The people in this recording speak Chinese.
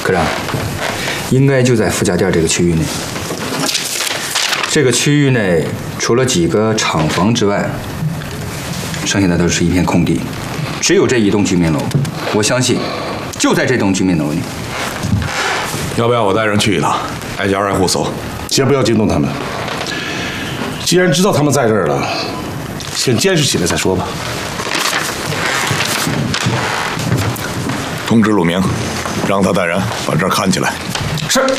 科长，应该就在副驾店这个区域内。这个区域内除了几个厂房之外，剩下的都是一片空地，只有这一栋居民楼。我相信，就在这栋居民楼里。 要不要我带人去一趟，挨家挨户搜？ 先不要惊动他们。既然知道他们在这儿了，先监视起来再说吧。 通知陆明，让他带人把这儿看起来。 是。